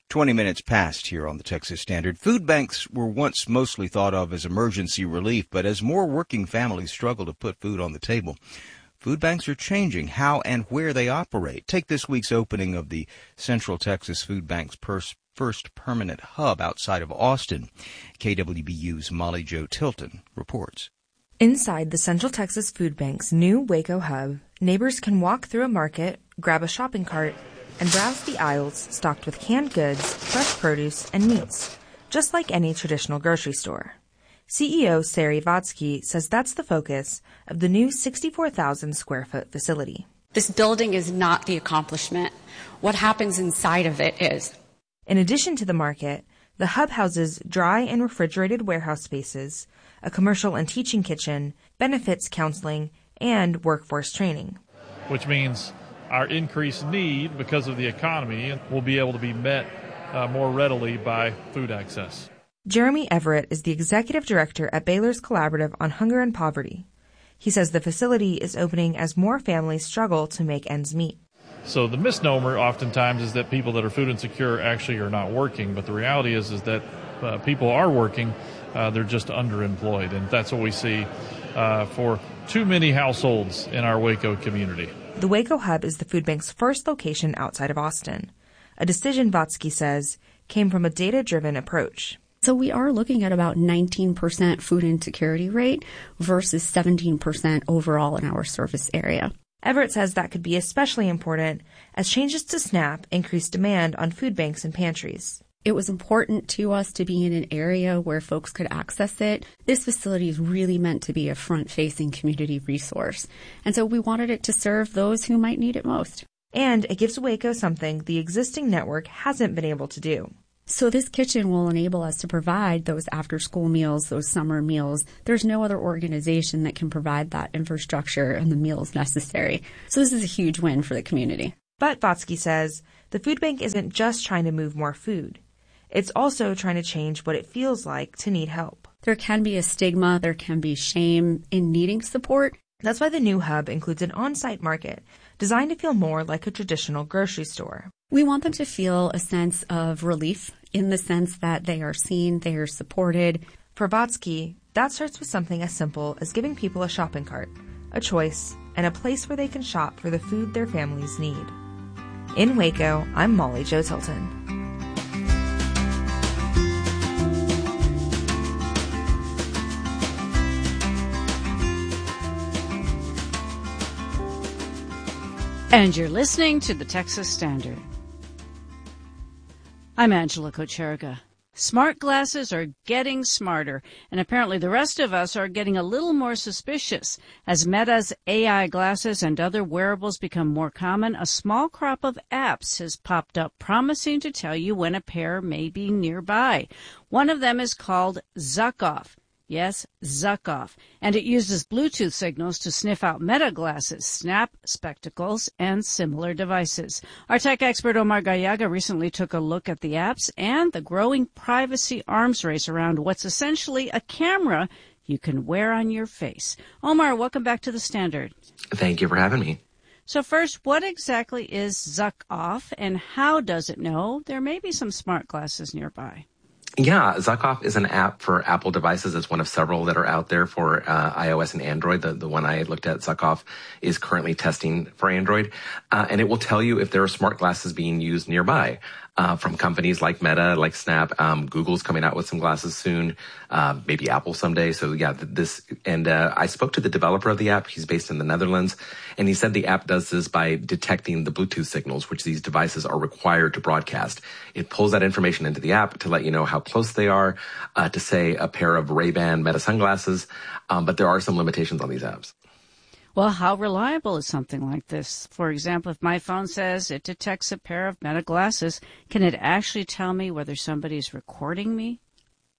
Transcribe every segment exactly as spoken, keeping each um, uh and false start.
twenty minutes past here on the Texas Standard. Food banks were once mostly thought of as emergency relief, but as more working families struggle to put food on the table, food banks are changing how and where they operate. Take this week's opening of the Central Texas Food Bank's pers- first permanent hub outside of Austin. K W B U's Molly Jo Tilton reports. Inside the Central Texas Food Bank's new Waco hub, neighbors can walk through a market, grab a shopping cart, and browse the aisles stocked with canned goods, fresh produce, and meats, just like any traditional grocery store. C E O Sari Vodsky says that's the focus of the new sixty-four thousand square foot facility. This building is not the accomplishment. What happens inside of it is. In addition to the market, the hub houses dry and refrigerated warehouse spaces, a commercial and teaching kitchen, benefits counseling, and workforce training. Which means our increased need because of the economy will be able to be met uh, more readily by food access. Jeremy Everett is the executive director at Baylor's Collaborative on Hunger and Poverty. He says the facility is opening as more families struggle to make ends meet. So the misnomer oftentimes is that people that are food insecure actually are not working, but the reality is is that uh, people are working, uh, they're just underemployed, and that's what we see uh, for too many households in our Waco community. The Waco hub is the food bank's first location outside of Austin, a decision Vodsky says came from a data-driven approach. So we are looking at about nineteen percent food insecurity rate versus seventeen percent overall in our service area. Everett says that could be especially important as changes to SNAP increase demand on food banks and pantries. It was important to us to be in an area where folks could access it. This facility is really meant to be a front-facing community resource, and so we wanted it to serve those who might need it most. And it gives Waco something the existing network hasn't been able to do. So this kitchen will enable us to provide those after-school meals, those summer meals. There's no other organization that can provide that infrastructure and the meals necessary. So this is a huge win for the community. But Vodsky says the food bank isn't just trying to move more food. It's also trying to change what it feels like to need help. There can be a stigma, there can be shame in needing support. That's why the new hub includes an on-site market designed to feel more like a traditional grocery store. We want them to feel a sense of relief in the sense that they are seen, they are supported. For Vodsky, that starts with something as simple as giving people a shopping cart, a choice, and a place where they can shop for the food their families need. In Waco, I'm Molly Jo Tilton. And you're listening to the Texas Standard. I'm Angela Kocherga. Smart glasses are getting smarter, and apparently the rest of us are getting a little more suspicious. As Meta's A I glasses and other wearables become more common, a small crop of apps has popped up promising to tell you when a pair may be nearby. One of them is called Zuck-Off. Yes, Zuck-Off. And it uses Bluetooth signals to sniff out Meta glasses, Snap, spectacles, and similar devices. Our tech expert Omar Gallaga recently took a look at the apps and the growing privacy arms race around what's essentially a camera you can wear on your face. Omar, welcome back to the Standard. Thank you for having me. So first, what exactly is Zuck-Off, and how does it know there may be some smart glasses nearby? Yeah, Zuck-Off is an app for Apple devices. It's one of several that are out there for uh, iOS and Android. The, the one I looked at, Zuck-Off, is currently testing for Android. Uh, and it will tell you if there are smart glasses being used nearby uh, from companies like Meta, like Snap. Um, Google's coming out with some glasses soon, uh, maybe Apple someday. So, yeah, this. And uh, I spoke to the developer of the app. He's based in the Netherlands. And he said the app does this by detecting the Bluetooth signals, which these devices are required to broadcast. It pulls that information into the app to let you know how close they are uh, to, say, a pair of Ray-Ban Meta sunglasses. Um, but there are some limitations on these apps. Well, how reliable is something like this? For example, if my phone says it detects a pair of Meta glasses, can it actually tell me whether somebody's recording me?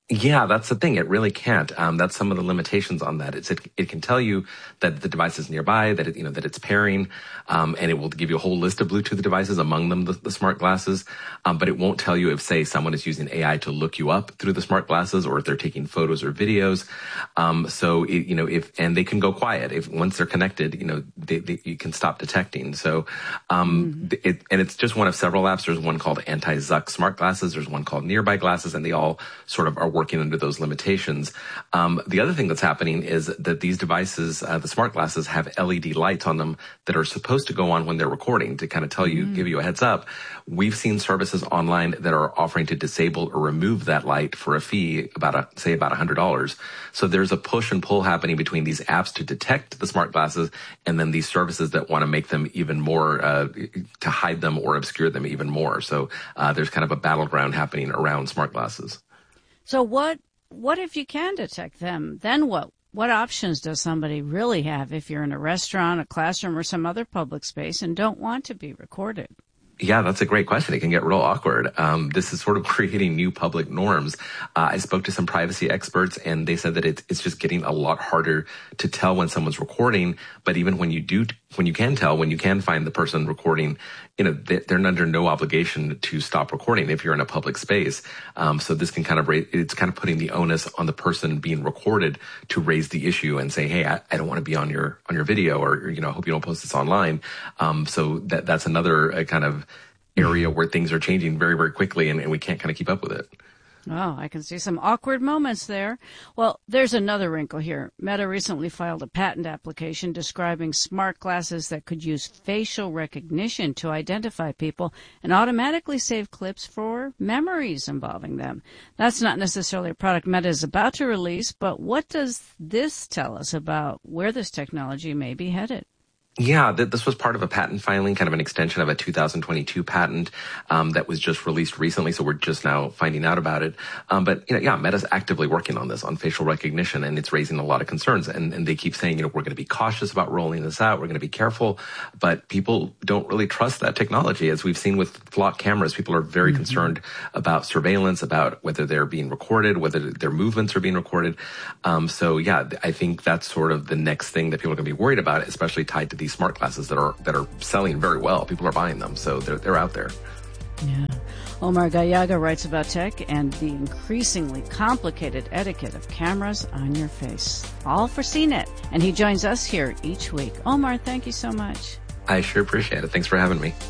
Yeah, that's the thing. It really can't. Um, that's some of the limitations on that. It's, it, it can tell you that the device is nearby, that it, you know, that it's pairing, um, and it will give you a whole list of Bluetooth devices, among them the, the smart glasses. Um, but it won't tell you if, say, someone is using A I to look you up through the smart glasses, or if they're taking photos or videos. Um, so, it, you know, if, and they can go quiet. If once they're connected, you know, they, they, you can stop detecting. So, um, mm-hmm. it, and it's just one of several apps. There's one called Anti-Zuck Smart Glasses. There's one called Nearby Glasses, and they all sort of are working under those limitations. Um, the other thing that's happening is that these devices, uh, the smart glasses, have L E D lights on them that are supposed to go on when they're recording to kind of tell you, mm. give you a heads up. We've seen services online that are offering to disable or remove that light for a fee, about a, say about one hundred dollars. So there's a push and pull happening between these apps to detect the smart glasses and then these services that want to make them even more, uh, to hide them or obscure them even more. So uh, there's kind of a battleground happening around smart glasses. So what what if you can detect them? Then what? What options does somebody really have if you're in a restaurant, a classroom, or some other public space and don't want to be recorded? Yeah, that's a great question. It can get real awkward. Um, this is sort of creating new public norms. Uh, I spoke to some privacy experts, and they said that it's, it's just getting a lot harder to tell when someone's recording. But even when you do, when you can tell, when you can find the person recording, you know, they're under no obligation to stop recording if you're in a public space. Um, so this can kind of raise, it's kind of putting the onus on the person being recorded to raise the issue and say, hey, I, I don't want to be on your, on your video, or, you know, I hope you don't post this online. Um, so that, that's another uh, kind of area where things are changing very, very quickly, and, and we can't kind of keep up with it. Oh, I can see some awkward moments there. Well, there's another wrinkle here. Meta recently filed a patent application describing smart glasses that could use facial recognition to identify people and automatically save clips for memories involving them. That's not necessarily a product Meta is about to release, but what does this tell us about where this technology may be headed? Yeah, th- this was part of a patent filing, kind of an extension of a two thousand twenty-two patent um, that was just released recently, so we're just now finding out about it. Um, but, you know, yeah, Meta's actively working on this, on facial recognition, and it's raising a lot of concerns. And, and they keep saying, you know, we're going to be cautious about rolling this out. We're going to be careful. But people don't really trust that technology. As we've seen with flock cameras, people are very mm-hmm. concerned about surveillance, about whether they're being recorded, whether their movements are being recorded. Um, so, yeah, I think that's sort of the next thing that people are going to be worried about, especially tied to these smart glasses that are that are selling very well. People are buying them, so they're they're out there. Yeah. Omar Gallaga writes about tech and the increasingly complicated etiquette of cameras on your face. All for C net, and he joins us here each week. Omar, thank you so much. I sure appreciate it. Thanks for having me.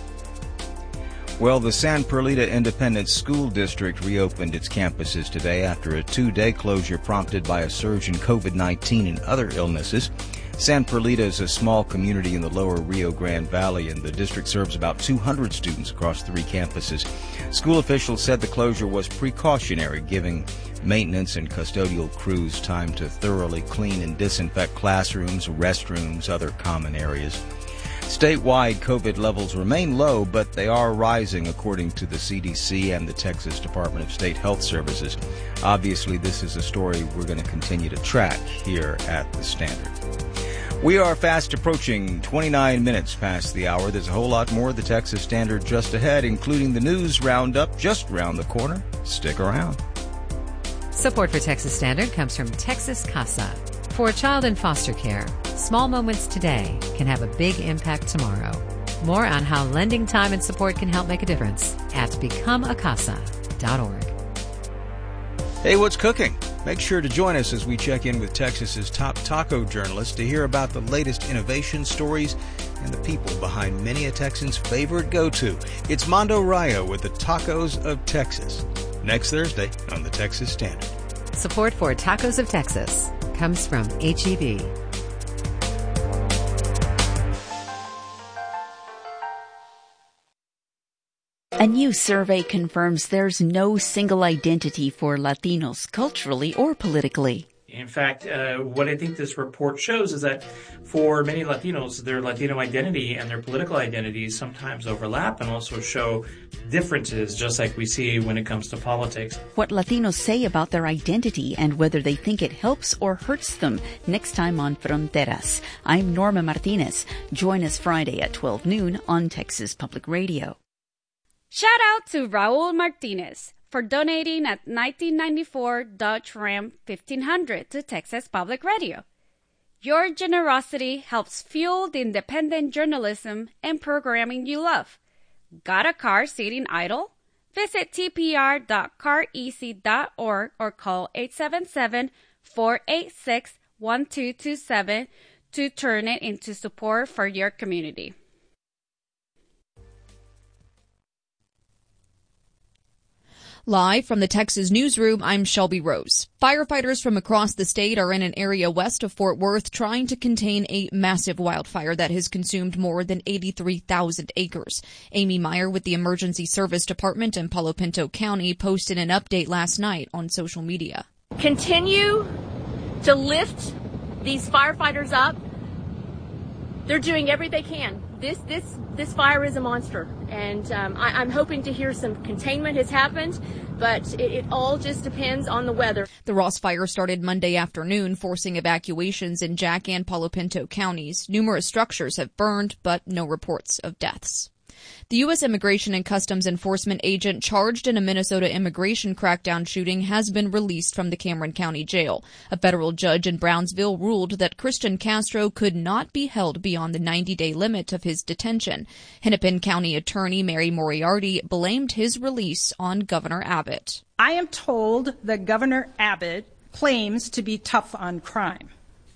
Well, the San Perlita Independent School District reopened its campuses today after a two-day closure prompted by a surge in COVID nineteen and other illnesses. San Perlita is a small community in the lower Rio Grande Valley, and the district serves about two hundred students across three campuses. School officials said the closure was precautionary, giving maintenance and custodial crews time to thoroughly clean and disinfect classrooms, restrooms, other common areas. Statewide COVID levels remain low, but they are rising according to the C D C and the Texas Department of State Health Services. Obviously, this is a story we're going to continue to track here at The Standard. We are fast approaching twenty-nine minutes past the hour. There's a whole lot more of the Texas Standard just ahead, including the news roundup just around the corner. Stick around. Support for Texas Standard comes from Texas Casa. For a child in foster care, small moments today can have a big impact tomorrow. More on how lending time and support can help make a difference at become a casa dot org. Hey, what's cooking? Make sure to join us as we check in with Texas's top taco journalists to hear about the latest innovation stories and the people behind many a Texan's favorite go-to. It's Mondo Rayo with the Tacos of Texas. Next Thursday on the Texas Standard. Support for Tacos of Texas comes from H E B. A new survey confirms there's no single identity for Latinos, culturally or politically. In fact, uh, what I think this report shows is that for many Latinos, their Latino identity and their political identities sometimes overlap and also show differences, just like we see when it comes to politics. What Latinos say about their identity and whether they think it helps or hurts them, next time on Fronteras. I'm Norma Martinez. Join us Friday at twelve noon on Texas Public Radio. Shout out to Raul Martinez, for donating a nineteen ninety-four Dodge Ram fifteen hundred to Texas Public Radio. Your generosity helps fuel the independent journalism and programming you love. Got a car sitting idle? Visit t p r dot car easy dot org or call eight seven seven, four eight six, one two two seven to turn it into support for your community. Live from the Texas Newsroom, I'm Shelby Rose. Firefighters from across the state are in an area west of Fort Worth trying to contain a massive wildfire that has consumed more than eighty-three thousand acres. Amy Meyer with the Emergency Service Department in Palo Pinto County posted an update last night on social media. Continue to lift these firefighters up. They're doing everything they can. This this this fire is a monster, and um, I, I'm hoping to hear some containment has happened, but it, it all just depends on the weather. The Ross Fire started Monday afternoon, forcing evacuations in Jack and Palo Pinto counties. Numerous structures have burned, but no reports of deaths. The U S Immigration and Customs Enforcement agent charged in a Minnesota immigration crackdown shooting has been released from the Cameron County Jail. A federal judge in Brownsville ruled that Christian Castro could not be held beyond the ninety-day limit of his detention. Hennepin County Attorney Mary Moriarty blamed his release on Governor Abbott. I am told that Governor Abbott claims to be tough on crime.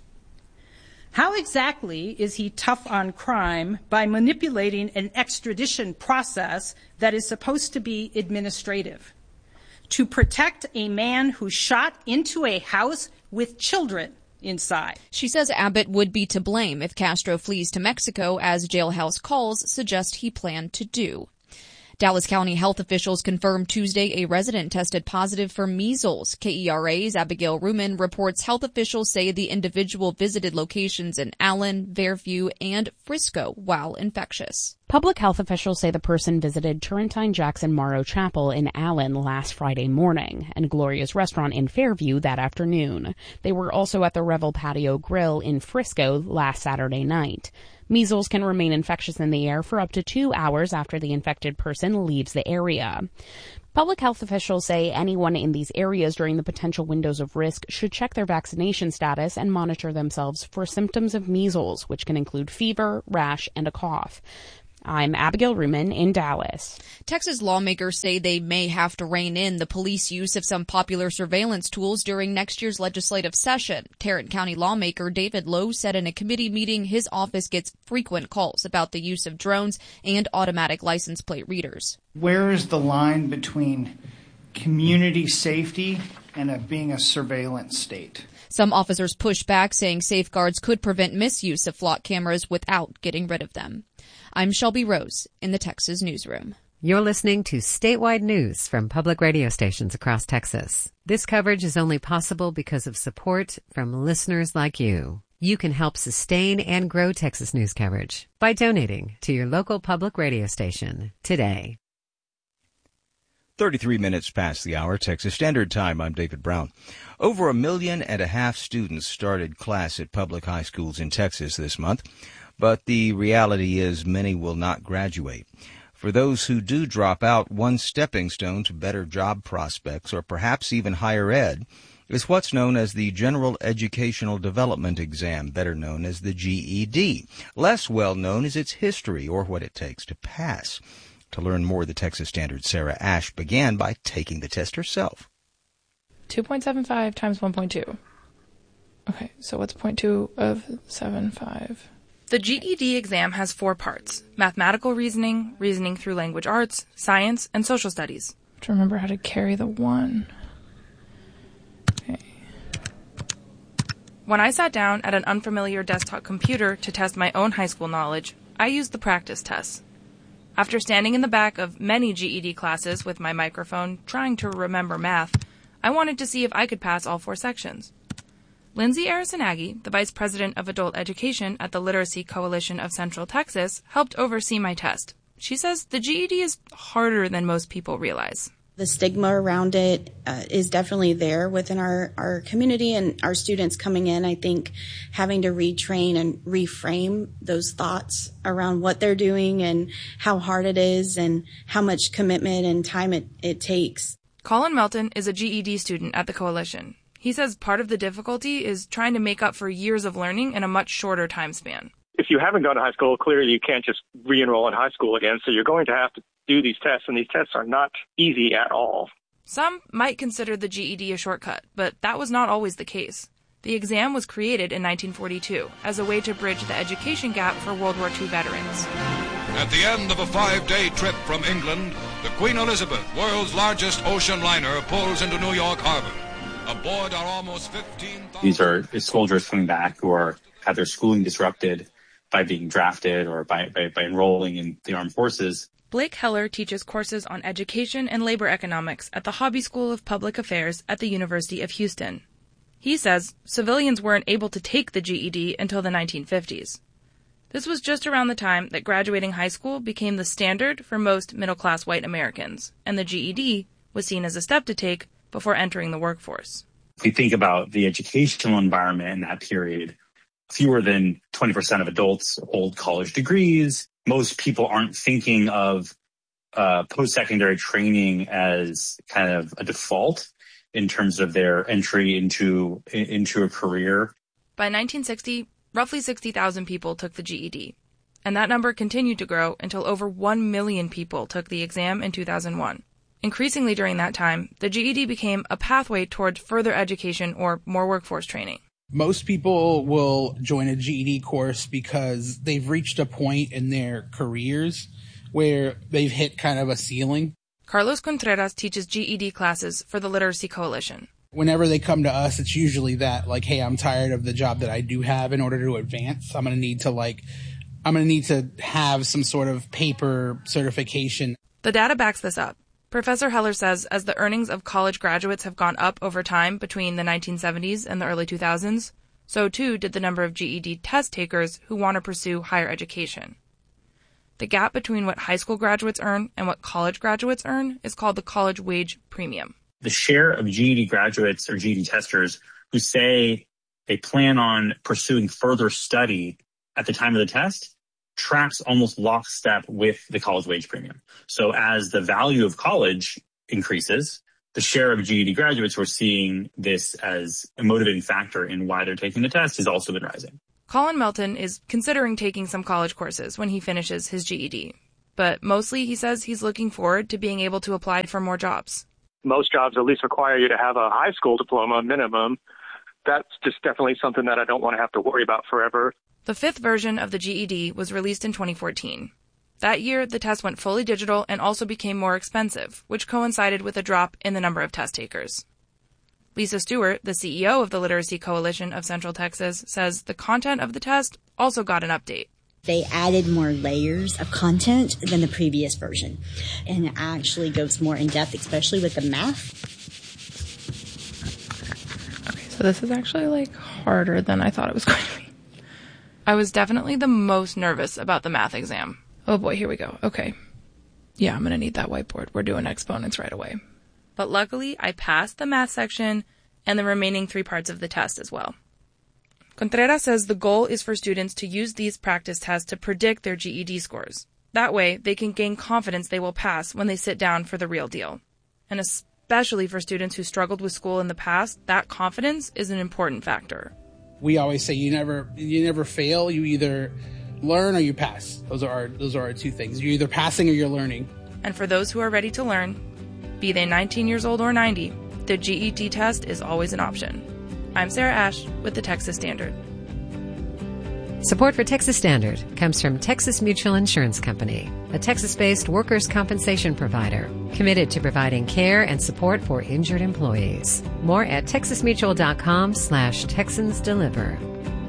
How exactly is he tough on crime by manipulating an extradition process that is supposed to be administrative to protect a man who shot into a house with children inside? She says Abbott would be to blame if Castro flees to Mexico, as jailhouse calls suggest he planned to do. Dallas County health officials confirmed Tuesday a resident tested positive for measles. K E R A's Abigail Ruman reports health officials say the individual visited locations in Allen, Fairview, and Frisco while infectious. Public health officials say the person visited Turrentine Jackson Morrow Chapel in Allen last Friday morning and Gloria's Restaurant in Fairview that afternoon. They were also at the Revel Patio Grill in Frisco last Saturday night. Measles can remain infectious in the air for up to two hours after the infected person leaves the area. Public health officials say anyone in these areas during the potential windows of risk should check their vaccination status and monitor themselves for symptoms of measles, which can include fever, rash, and a cough. I'm Abigail Ruman in Dallas. Texas lawmakers say they may have to rein in the police use of some popular surveillance tools during next year's legislative session. Tarrant County lawmaker David Lowe said in a committee meeting his office gets frequent calls about the use of drones and automatic license plate readers. Where is the line between community safety and a, being a surveillance state? Some officers pushed back, saying safeguards could prevent misuse of flock cameras without getting rid of them. I'm Shelby Rose in the Texas Newsroom. You're listening to statewide news from public radio stations across Texas. This coverage is only possible because of support from listeners like you. You can help sustain and grow Texas news coverage by donating to your local public radio station today. thirty-three minutes past the hour, Texas Standard Time. I'm David Brown. Over a million and a half students started class at public high schools in Texas this month, but the reality is many will not graduate. For those who do drop out, one stepping stone to better job prospects or perhaps even higher ed is what's known as the General Educational Development Exam, better known as the G E D. Less well known is its history or what it takes to pass. To learn more, the Texas Standard's Sarah Ash began by taking the test herself. two point seven five times one point two. Okay, so what's zero point two of seven five? The G E D exam has four parts: mathematical reasoning, reasoning through language arts, science, and social studies. I have to remember how to carry the one. Okay. When I sat down at an unfamiliar desktop computer to test my own high school knowledge, I used the practice tests. After standing in the back of many G E D classes with my microphone trying to remember math, I wanted to see if I could pass all four sections. Lindsay Arisanagi, the Vice President of Adult Education at the Literacy Coalition of Central Texas, helped oversee my test. She says the G E D is harder than most people realize. The stigma around it uh, is definitely there within our, our community and our students coming in. I think having to retrain and reframe those thoughts around what they're doing and how hard it is and how much commitment and time it, it takes. Colin Melton is a G E D student at the Coalition. He says part of the difficulty is trying to make up for years of learning in a much shorter time span. If you haven't gone to high school, clearly you can't just re-enroll in high school again, so you're going to have to do these tests, and these tests are not easy at all. Some might consider the G E D a shortcut, but that was not always the case. The exam was created in nineteen forty-two as a way to bridge the education gap for World War Two veterans. At the end of a five-day trip from England, the Queen Elizabeth, world's largest ocean liner, pulls into New York Harbor. Aboard are almost fifteen thousand... These are soldiers coming back who are had their schooling disrupted by being drafted or by, by, by enrolling in the armed forces. Blake Heller teaches courses on education and labor economics at the Hobby School of Public Affairs at the University of Houston. He says civilians weren't able to take the G E D until the nineteen fifties. This was just around the time that graduating high school became the standard for most middle-class white Americans, and the G E D was seen as a step to take before entering the workforce. If we think about the educational environment in that period, fewer than twenty percent of adults hold college degrees. Most people aren't thinking of uh, post-secondary training as kind of a default in terms of their entry into into a career. By nineteen sixty, roughly sixty thousand people took the G E D, and that number continued to grow until over one million people took the exam in two thousand one. Increasingly during that time, the G E D became a pathway toward further education or more workforce training. Most people will join a G E D course because they've reached a point in their careers where they've hit kind of a ceiling. Carlos Contreras teaches G E D classes for the Literacy Coalition. Whenever they come to us, it's usually that, like, hey, I'm tired of the job that I do have. In order to advance, I'm going to need to, like, I'm going to need to have some sort of paper certification. The data backs this up. Professor Heller says as the earnings of college graduates have gone up over time between the nineteen seventies and the early two thousands, so too did the number of G E D test takers who want to pursue higher education. The gap between what high school graduates earn and what college graduates earn is called the college wage premium. The share of G E D graduates or G E D testers who say they plan on pursuing further study at the time of the test tracks almost lockstep with the college wage premium. So as the value of college increases, the share of G E D graduates who are seeing this as a motivating factor in why they're taking the test has also been rising. Colin Melton is considering taking some college courses when he finishes his G E D. But mostly, he says he's looking forward to being able to apply for more jobs. Most jobs at least require you to have a high school diploma minimum. That's just definitely something that I don't want to have to worry about forever. The fifth version of the G E D was released in twenty fourteen. That year, the test went fully digital and also became more expensive, which coincided with a drop in the number of test takers. Lisa Stewart, the C E O of the Literacy Coalition of Central Texas, says the content of the test also got an update. They added more layers of content than the previous version, and it actually goes more in depth, especially with the math. Okay, so this is actually like harder than I thought it was going to be. I was definitely the most nervous about the math exam. Oh boy, here we go. Okay. Yeah, I'm going to need that whiteboard. We're doing exponents right away. But luckily, I passed the math section and the remaining three parts of the test as well. Contreras says the goal is for students to use these practice tests to predict their G E D scores. That way, they can gain confidence they will pass when they sit down for the real deal. And especially for students who struggled with school in the past, that confidence is an important factor. We always say you never you never fail. You either learn or you pass. Those are our, those are our two things. You're either passing or you're learning. And for those who are ready to learn, be they nineteen years old or ninety, the G E D test is always an option. I'm Sarah Ash with the Texas Standard. Support for Texas Standard comes from Texas Mutual Insurance Company, a Texas-based workers' compensation provider committed to providing care and support for injured employees. More at texasmutual.com slash Texans Deliver.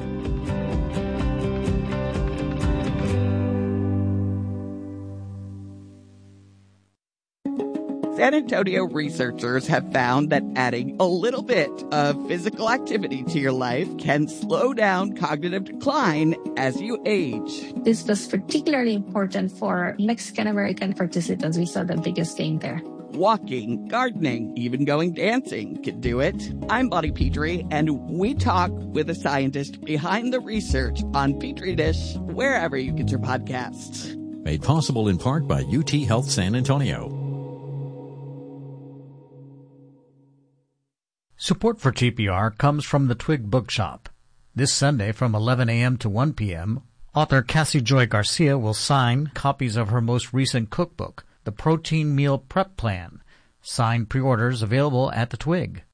San Antonio researchers have found that adding a little bit of physical activity to your life can slow down cognitive decline as you age. This was particularly important for Mexican-American participants. We saw the biggest gain there. Walking, gardening, even going dancing can do it. I'm Bonnie Petrie, and we talk with a scientist behind the research on Petri Dish, wherever you get your podcasts. Made possible in part by U T Health San Antonio. Support for T P R comes from the Twig Bookshop. This Sunday from eleven a.m. to one p.m., author Cassie Joy Garcia will sign copies of her most recent cookbook, The Protein Meal Prep Plan. Signed pre-orders available at the Twig.